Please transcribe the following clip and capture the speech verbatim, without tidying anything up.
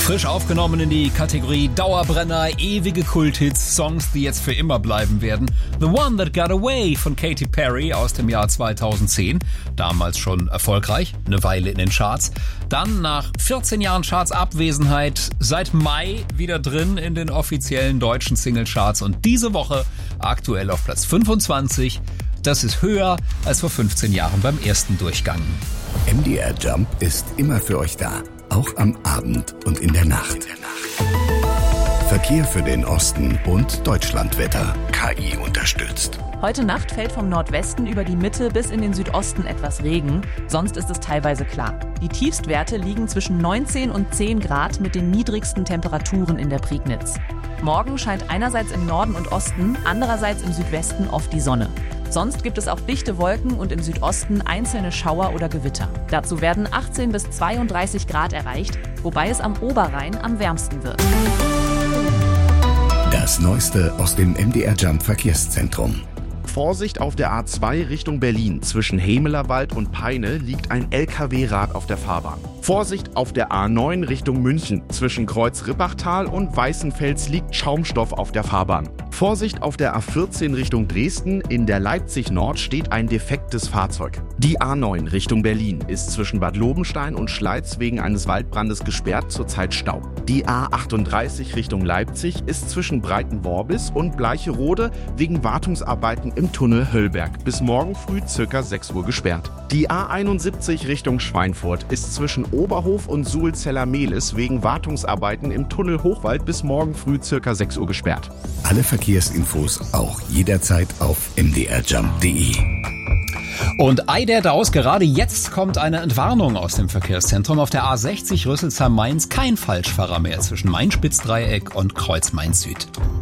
Frisch aufgenommen in die Kategorie Dauerbrenner, ewige Kulthits, Songs, die jetzt für immer bleiben werden. The One That Got Away von Katy Perry aus dem Jahr zweitausendzehn. Damals schon erfolgreich, eine Weile in den Charts. Dann nach vierzehn Jahren Charts-Abwesenheit seit Mai wieder drin in den offiziellen deutschen Singlecharts. Und diese Woche aktuell auf Platz fünfundzwanzig. Das ist höher als vor fünfzehn Jahren beim ersten Durchgang. M D R Jump ist immer für euch da. Auch am Abend und in der Nacht. Verkehr für den Osten und Deutschlandwetter. K I unterstützt. Heute Nacht fällt vom Nordwesten über die Mitte bis in den Südosten etwas Regen. Sonst ist es teilweise klar. Die Tiefstwerte liegen zwischen neunzehn und zehn Grad mit den niedrigsten Temperaturen in der Prignitz. Morgen scheint einerseits im Norden und Osten, andererseits im Südwesten oft die Sonne. Sonst gibt es auch dichte Wolken und im Südosten einzelne Schauer oder Gewitter. Dazu werden achtzehn bis zweiunddreißig Grad erreicht, wobei es am Oberrhein am wärmsten wird. Das Neueste aus dem M D R Jump Verkehrszentrum. Vorsicht auf der A zwei Richtung Berlin. Zwischen Hemelerwald und Peine liegt ein L K W-Rad auf der Fahrbahn. Vorsicht auf der A neun Richtung München. Zwischen Kreuz-Rippachtal und Weißenfels liegt Schaumstoff auf der Fahrbahn. Vorsicht auf der A vierzehn Richtung Dresden. In der Leipzig Nord steht ein defektes Fahrzeug. Die A neun Richtung Berlin ist zwischen Bad Lobenstein und Schleiz wegen eines Waldbrandes gesperrt, zurzeit Stau. Die A achtunddreißig Richtung Leipzig ist zwischen Breitenworbis und Bleicherode wegen Wartungsarbeiten im Tunnel Höllberg bis morgen früh ca. sechs Uhr gesperrt. Die A einundsiebzig Richtung Schweinfurt ist zwischen Oberhof und Suhlzeller-Mehlis wegen Wartungsarbeiten im Tunnel Hochwald bis morgen früh ca. sechs Uhr gesperrt. Alle Verkehrsinfos auch jederzeit auf m d r jump punkt d e. Und ei der Daus, gerade jetzt kommt eine Entwarnung aus dem Verkehrszentrum. Auf der A sechzig Rüsselsheim-Mainz kein Falschfahrer mehr zwischen Main-Spitz-Dreieck und Kreuz-Main-Süd.